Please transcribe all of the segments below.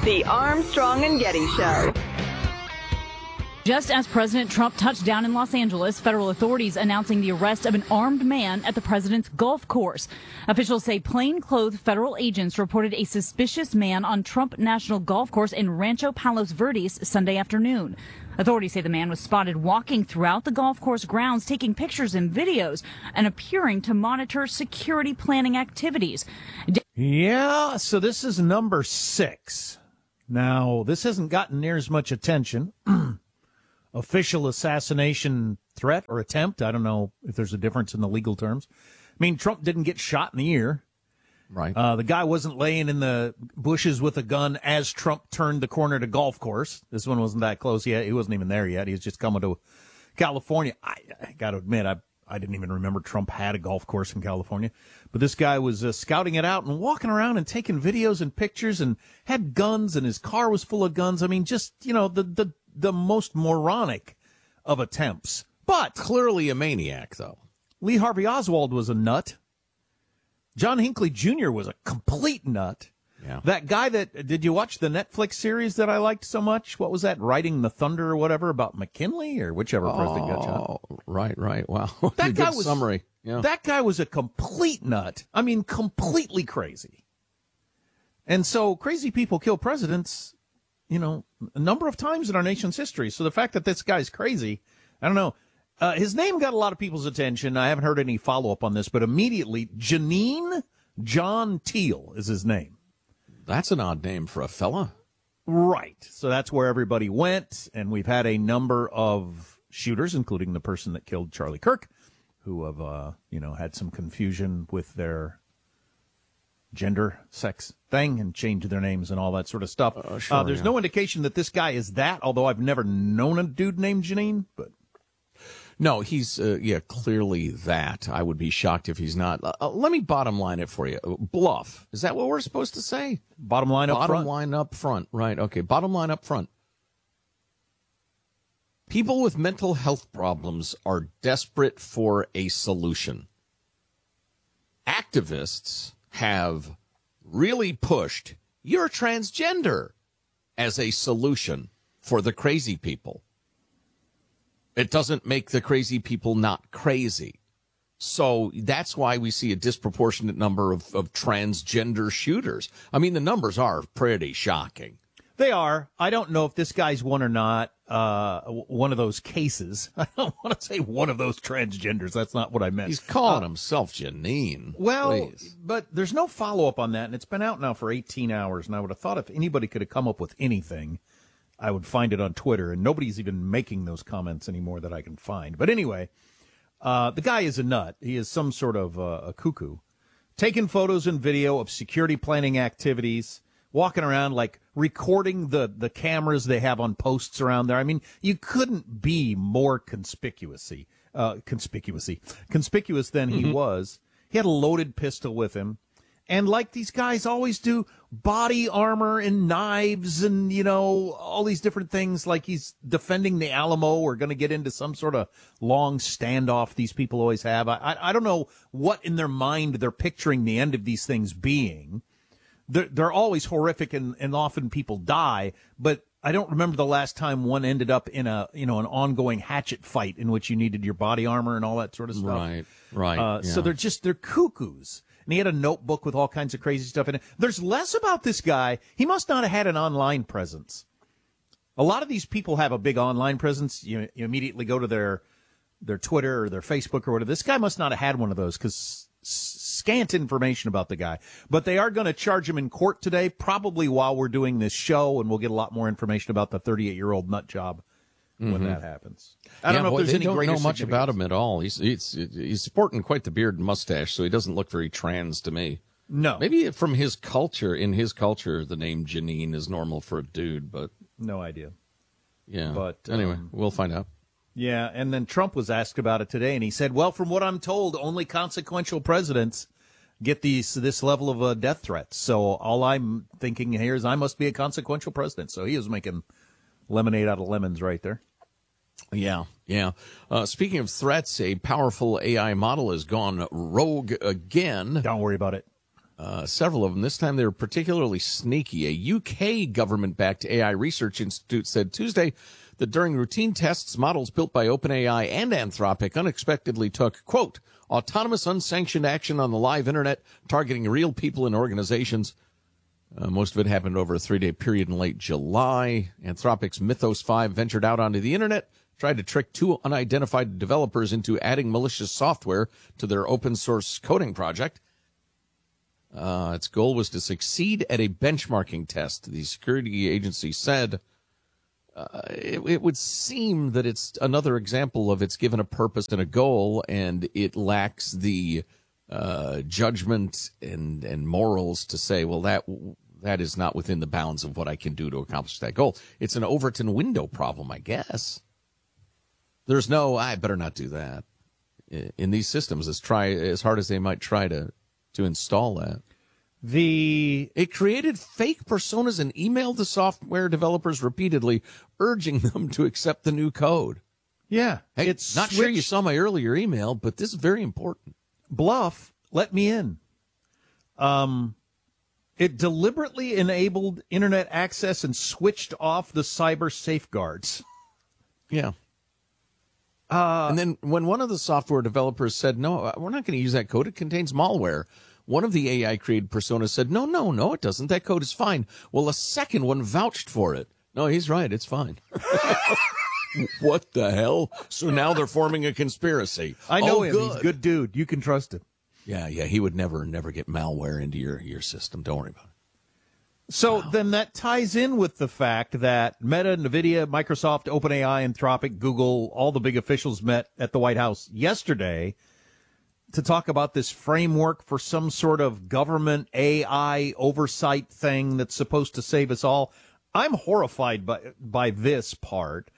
The Armstrong and Getty Show. Just as President Trump touched down in Los Angeles, federal authorities announcing the arrest of an armed man at the president's golf course. Officials say plainclothes federal agents reported a suspicious man on Trump National Golf Course in Rancho Palos Verdes Sunday afternoon. Authorities say the man was spotted walking throughout the golf course grounds, taking pictures and videos, and appearing to monitor security planning activities. Yeah, so this is number 6. Now, this hasn't gotten near as much attention. Official assassination threat or attempt. I don't know if there's a difference in the legal terms. I mean, Trump didn't get shot in the ear. Right. The guy wasn't laying in the bushes with a gun as Trump turned the corner to golf course. This one wasn't that close yet. He wasn't even there yet. He was just coming to California. I got to admit, I didn't even remember Trump had a golf course in California. But this guy was scouting it out and walking around and taking videos and pictures and had guns, and his car was full of guns. I mean, just, you know, the most moronic of attempts. But clearly a maniac, though. Lee Harvey Oswald was a nut. John Hinckley Jr. was a complete nut. Yeah. That guy did you watch the Netflix series that I liked so much? What was that, Riding the Thunder or whatever, about McKinley or whichever president got shot? Right. Wow. That guy was summary. Yeah. That guy was a complete nut. I mean, completely crazy. And so crazy people kill presidents, you know, a number of times in our nation's history. So the fact that this guy's crazy, I don't know. His name got a lot of people's attention. I haven't heard any follow-up on this, but immediately, Janine John Teal is his name. That's an odd name for a fella. Right. So that's where everybody went, and we've had a number of shooters, including the person that killed Charlie Kirk, who have, had some confusion with their gender, sex thing and changed their names and all that sort of stuff. There's no indication that this guy is that, although I've never known a dude named Janine, but... No, he's, clearly that. I would be shocked if he's not. Let me bottom line it for you. Bluff. Is that what we're supposed to say? Bottom line up front? Bottom line up front. Right, okay. Bottom line up front. People with mental health problems are desperate for a solution. Activists have really pushed "you're transgender" as a solution for the crazy people. It doesn't make the crazy people not crazy. So that's why we see a disproportionate number of transgender shooters. I mean, the numbers are pretty shocking. They are. I don't know if this guy's one or not, one of those cases. I don't want to say one of those transgenders. That's not what I meant. He's calling himself Janine. Well, please. But there's no follow-up on that, and it's been out now for 18 hours, and I would have thought if anybody could have come up with anything, I would find it on Twitter, and nobody's even making those comments anymore that I can find. But anyway, the guy is a nut. He is some sort of a cuckoo. Taking photos and video of security planning activities, walking around, like recording the cameras they have on posts around there. I mean, you couldn't be more conspicuous than he was. He had a loaded pistol with him. And like these guys always do, body armor and knives and, all these different things, like he's defending the Alamo or going to get into some sort of long standoff these people always have. I don't know what in their mind they're picturing the end of these things being. They're always horrific and often people die, but I don't remember the last time one ended up in an ongoing hatchet fight in which you needed your body armor and all that sort of stuff. Right. Yeah. So they're cuckoos. And he had a notebook with all kinds of crazy stuff in it. There's less about this guy. He must not have had an online presence. A lot of these people have a big online presence. You immediately go to their Twitter or their Facebook or whatever. This guy must not have had one of those because scant information about the guy. But they are going to charge him in court today, probably while we're doing this show, and we'll get a lot more information about the 38-year-old nut job when that happens. I don't know if there's any greater don't know much about him at all. He's sporting quite the beard and mustache, so he doesn't look very trans to me. No. Maybe from his culture, the name Janine is normal for a dude, but... No idea. Yeah. But anyway, we'll find out. Yeah, and then Trump was asked about it today, and he said, well, from what I'm told, only consequential presidents get this level of death threats. So all I'm thinking here is I must be a consequential president. So he was making lemonade out of lemons right there. Yeah. Speaking of threats, a powerful AI model has gone rogue again. Don't worry about it. Several of them. This time they were particularly sneaky. A UK government-backed AI research institute said Tuesday that during routine tests, models built by OpenAI and Anthropic unexpectedly took, quote, autonomous unsanctioned action on the live internet targeting real people and organizations. Most of it happened over a 3-day period in late July. Anthropic's Mythos 5 ventured out onto the internet, tried to trick 2 unidentified developers into adding malicious software to their open-source coding project. Its goal was to succeed at a benchmarking test, the security agency said. It would seem that it's another example of it's given a purpose and a goal, and it lacks the judgment and morals to say, well, that is not within the bounds of what I can do to accomplish that goal. It's an Overton window problem, I guess. There's no, I better not do that. In these systems, as hard as they might try to install that. It created fake personas and emailed the software developers repeatedly, urging them to accept the new code. Yeah. Hey, it's not sure you saw my earlier email, but this is very important. Bluff, let me in. It deliberately enabled internet access and switched off the cyber safeguards. Yeah. And then when one of the software developers said, no, we're not going to use that code, it contains malware, one of the AI-created personas said, no, it doesn't. That code is fine. Well, a second one vouched for it. No, he's right. It's fine. What the hell? So now they're forming a conspiracy. I know him. Good. He's a good dude. You can trust him. Yeah. He would never get malware into your system. Don't worry about it. So then that ties in with the fact that Meta, NVIDIA, Microsoft, OpenAI, Anthropic, Google, all the big officials met at the White House yesterday to talk about this framework for some sort of government AI oversight thing that's supposed to save us all. I'm horrified by this part.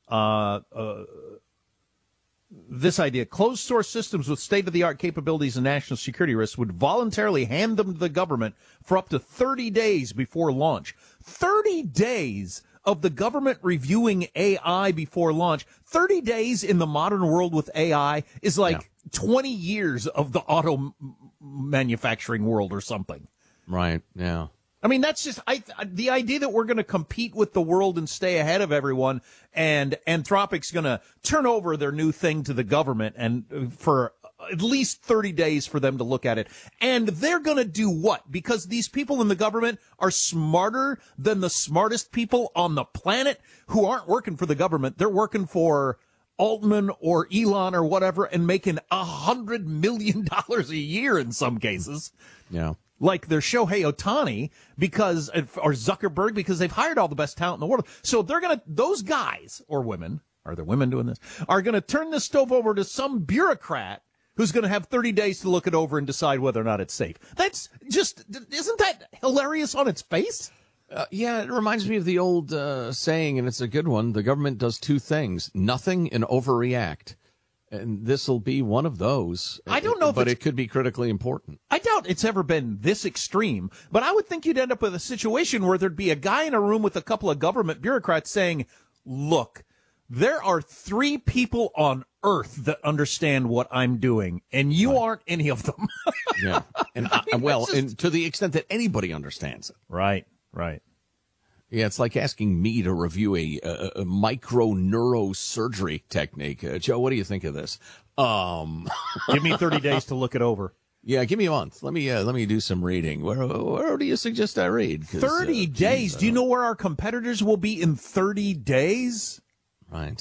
This idea, closed source systems with state-of-the-art capabilities and national security risks would voluntarily hand them to the government for up to 30 days before launch. 30 days of the government reviewing AI before launch. 30 days in the modern world with AI is like 20 years of the auto manufacturing world or something. Right, yeah. I mean, that's just the idea that we're going to compete with the world and stay ahead of everyone, and Anthropic's going to turn over their new thing to the government and for at least 30 days for them to look at it. And they're going to do what? Because these people in the government are smarter than the smartest people on the planet who aren't working for the government. They're working for Altman or Elon or whatever and making $100 million a year in some cases. Yeah. Like their Shohei Ohtani or Zuckerberg because they've hired all the best talent in the world. So those guys or women, are there women doing this, are going to turn this stove over to some bureaucrat who's going to have 30 days to look it over and decide whether or not it's safe. That's just, isn't that hilarious on its face? Yeah, it reminds me of the old saying, and it's a good one. The government does 2 things, nothing and overreact. And this will be one of those. I don't know, but it could be critically important. I doubt it's ever been this extreme, but I would think you'd end up with a situation where there'd be a guy in a room with a couple of government bureaucrats saying, look, there are 3 people on earth that understand what I'm doing, and you aren't any of them. Yeah. And and to the extent that anybody understands it. Right. Yeah, it's like asking me to review a micro neurosurgery technique. Joe, what do you think of this? Give me 30 days to look it over. Yeah, give me a month. Let me do some reading. Where do you suggest I read? 30 days. Do you know where our competitors will be in 30 days? Right.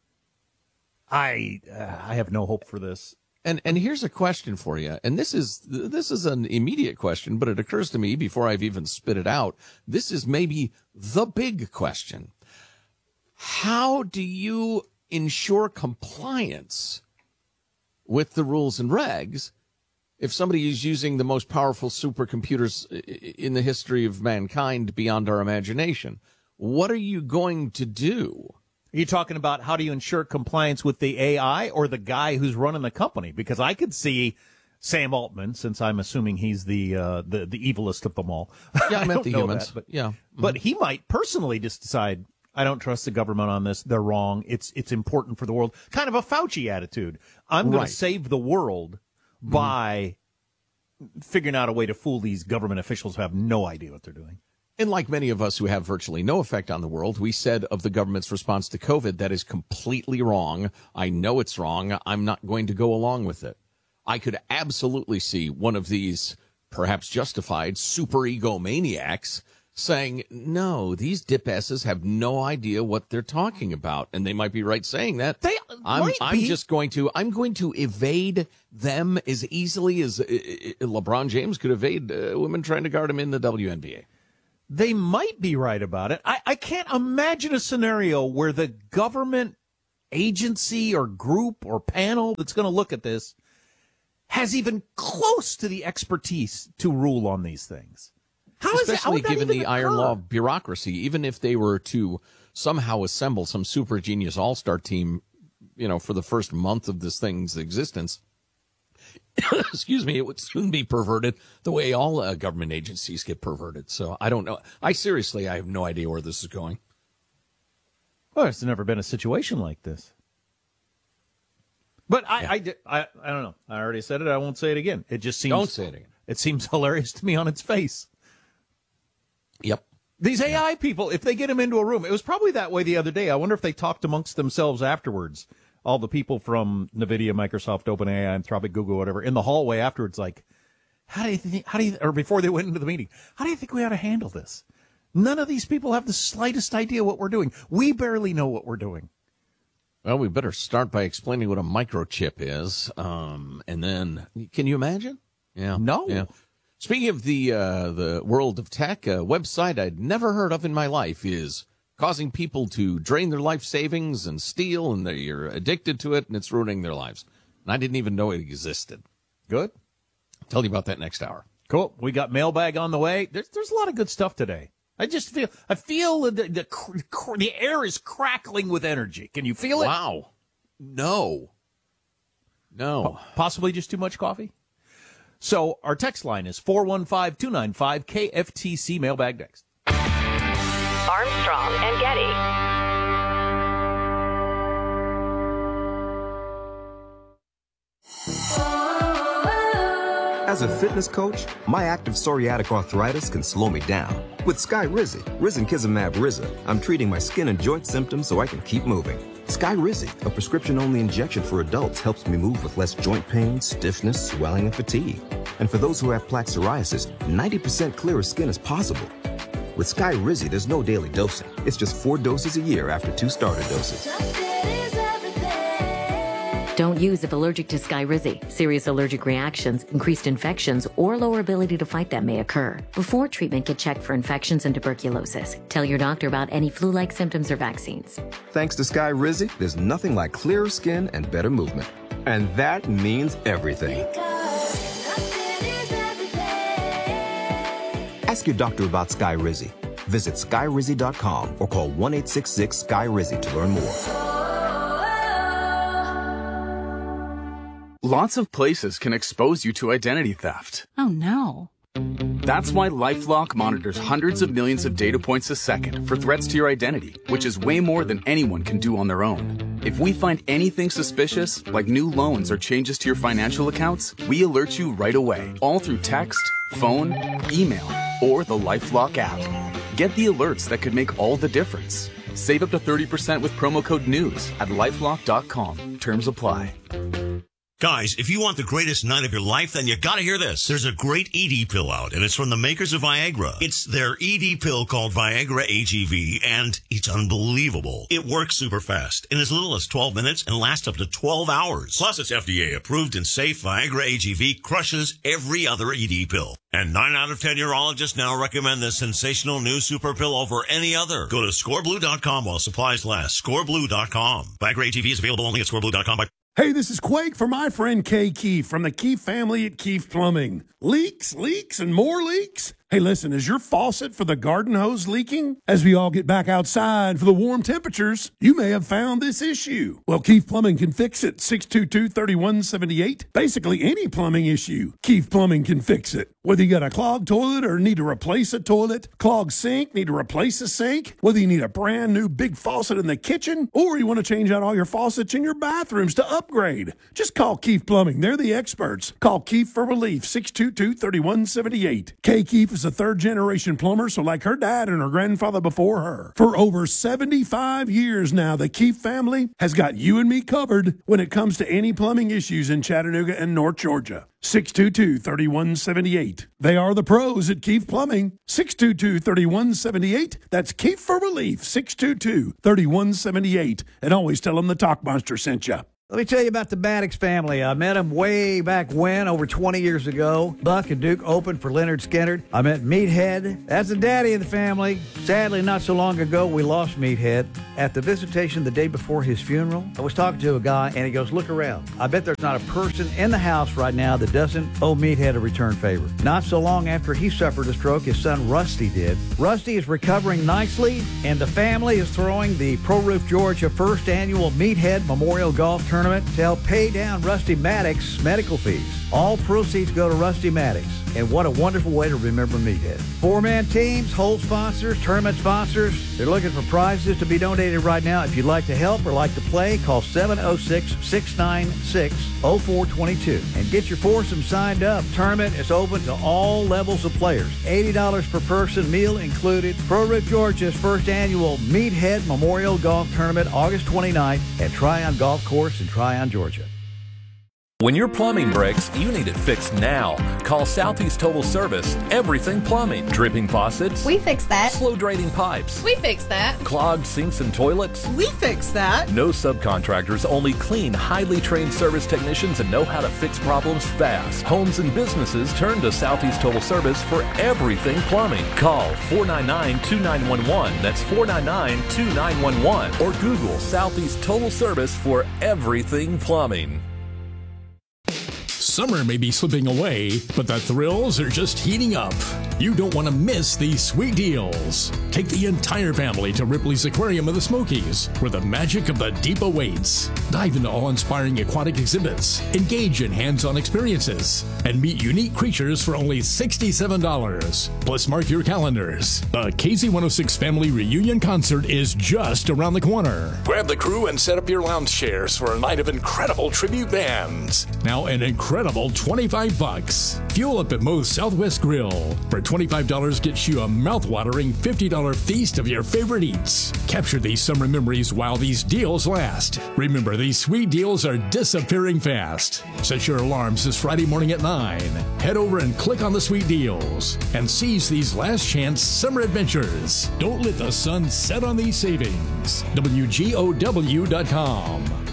I have no hope for this. And here's a question for you. And this is an immediate question, but it occurs to me before I've even spit it out. This is maybe the big question. How do you ensure compliance with the rules and regs if somebody is using the most powerful supercomputers in the history of mankind beyond our imagination? What are you going to do? Are you talking about how do you ensure compliance with the AI or the guy who's running the company? Because I could see Sam Altman, since I'm assuming he's the evilest of them all. Yeah, I meant the humans. But but he might personally just decide, I don't trust the government on this. They're wrong. It's important for the world. Kind of a Fauci attitude. I'm going to save the world by figuring out a way to fool these government officials who have no idea what they're doing. And like many of us who have virtually no effect on the world, we said of the government's response to COVID, that is completely wrong. I know it's wrong. I'm not going to go along with it. I could absolutely see one of these perhaps justified super egomaniacs saying, no, these dip asses have no idea what they're talking about. And they might be right saying that. I'm going to evade them as easily as LeBron James could evade women trying to guard him in the WNBA. They might be right about it. I can't imagine a scenario where the government agency or group or panel that's going to look at this has even close to the expertise to rule on these things. Especially given the iron law of bureaucracy, even if they were to somehow assemble some super genius all-star team, for the first month of this thing's existence, excuse me, it would soon be perverted the way all government agencies get perverted. So I don't know. I have no idea where this is going. Well, there's never been a situation like this. But I don't know. I already said it. I won't say it again. It just seems. Don't say it again. It seems hilarious to me on its face. Yep. These AI people, if they get them into a room, it was probably that way the other day. I wonder if they talked amongst themselves afterwards. All the people from NVIDIA, Microsoft, OpenAI, Anthropic, Google, whatever, in the hallway afterwards, like, or before they went into the meeting, how do you think we ought to handle this? None of these people have the slightest idea what we're doing. We barely know what we're doing. Well, we better start by explaining what a microchip is. And then, can you imagine? Yeah. No. Yeah. Speaking of the world of tech, a website I'd never heard of in my life is causing people to drain their life savings and steal, and they're addicted to it, and it's ruining their lives. And I didn't even know it existed. Good. I'll tell you about that next hour. Cool. We got mailbag on the way. There's a lot of good stuff today. I feel the air is crackling with energy. Can you feel it? Wow. No. Possibly just too much coffee? So our text line is 415-295-KFTC. Mailbag next. Armstrong and Getty. As a fitness coach, my active psoriatic arthritis can slow me down. With Skyrizi, Risankizumab Rizza, I'm treating my skin and joint symptoms so I can keep moving. Skyrizi, a prescription-only injection for adults, helps me move with less joint pain, stiffness, swelling, and fatigue. And for those who have plaque psoriasis, 90% clearer skin is possible. With Skyrizi, there's no daily dosing. It's just 4 doses a year after 2 starter doses. Don't use if allergic to Skyrizi. Serious allergic reactions, increased infections, or lower ability to fight them may occur. Before treatment, get checked for infections and tuberculosis. Tell your doctor about any flu-like symptoms or vaccines. Thanks to Skyrizi, there's nothing like clearer skin and better movement. And that means everything. Ask your doctor about Skyrizi. Visit Skyrizi.com or call 1-866-SKY-RIZZI to learn more. Lots of places can expose you to identity theft. Oh, no. That's why LifeLock monitors hundreds of millions of data points a second for threats to your identity, which is way more than anyone can do on their own. If we find anything suspicious, like new loans or changes to your financial accounts, we alert you right away, all through text, phone, email, or the LifeLock app. Get the alerts that could make all the difference. Save up to 30% with promo code NEWS at LifeLock.com. Terms apply. Guys, if you want the greatest night of your life, then you gotta hear this. There's a great ED pill out, and it's from the makers of Viagra. It's their ED pill called Viagra AGV, and it's unbelievable. It works super fast, in as little as 12 minutes, and lasts up to 12 hours. Plus, it's FDA approved and safe. Viagra AGV crushes every other ED pill. And 9 out of 10 urologists now recommend this sensational new super pill over any other. Go to scoreblue.com while supplies last. Scoreblue.com. Viagra AGV is available only at scoreblue.com. Hey, this is Quake for my friend Kay Keefe from the Keefe family at Keefe Plumbing. Leaks, and more leaks? Hey, listen, is your faucet for the garden hose leaking? As we all get back outside for the warm temperatures, you may have found this issue. Well, Keith Plumbing can fix it. 622-3178. Basically, any plumbing issue, Keith Plumbing can fix it. Whether you got a clogged toilet or need to replace a toilet, clogged sink, need to replace a sink, whether you need a brand new big faucet in the kitchen, or you want to change out all your faucets in your bathrooms to upgrade, just call Keith Plumbing. They're the experts. Call Keith for relief. 622-3178. Kay Keith is a third-generation plumber, so like her dad and her grandfather before her. For over 75 years now, the Keith family has got you and me covered when it comes to any plumbing issues in Chattanooga and North Georgia. 622-3178. They are the pros at Keith Plumbing. 622-3178. That's Keith for relief. 622-3178. And always tell them the Talk Monster sent you. Let me tell you about the Maddox family. I met them way back when, over 20 years ago. Buck and Duke opened for Leonard Skinner. I met Meathead. That's the daddy of the family. Sadly, not so long ago, we lost Meathead. At the visitation the day before his funeral, I was talking to a guy, and he goes, look around. I bet there's not a person in the house right now that doesn't owe Meathead a return favor. Not so long after he suffered a stroke, his son Rusty did. Rusty is recovering nicely, and the family is throwing the Pro Roof Georgia first annual Meathead Memorial Golf Tournament to help pay down Rusty Maddox's medical fees. All proceeds go to Rusty Maddox, and what a wonderful way to remember Meathead. Four-man teams, hole sponsors, tournament sponsors, they're looking for prizes to be donated right now. If you'd like to help or like to play, call 706-696-0422 and get your foursome signed up. Tournament is open to all levels of players. $80 per person, meal included. Pro Roof Georgia's first annual Meathead Memorial Golf Tournament, August 29th at Tryon Golf Course in Tryon, Georgia. When your plumbing breaks, you need it fixed now. Call Southeast Total Service. Everything plumbing. Dripping faucets. We fix that. Slow draining pipes. We fix that. Clogged sinks and toilets. We fix that. No subcontractors, only clean, highly trained service technicians that know how to fix problems fast. Homes and businesses turn to Southeast Total Service for everything plumbing. Call 499-2911. That's 499-2911. Or Google Southeast Total Service for everything plumbing. Summer may be slipping away, but the thrills are just heating up. You don't want to miss these sweet deals. Take the entire family to Ripley's Aquarium of the Smokies, where the magic of the deep awaits. Dive into awe-inspiring aquatic exhibits, engage in hands-on experiences, and meet unique creatures for only $67. Plus, mark your calendars. The KZ106 Family Reunion Concert is just around the corner. Grab the crew and set up your lounge chairs for a night of incredible tribute bands. Now an incredible $25. Fuel up at Moe's Southwest Grill. For $25 gets you a mouth-watering $50 feast of your favorite eats. Capture these summer memories while these deals last. Remember, these sweet deals are disappearing fast. Set your alarms this Friday morning at 9. Head over and click on the sweet deals and seize these last chance summer adventures. Don't let the sun set on these savings. WGOW.com.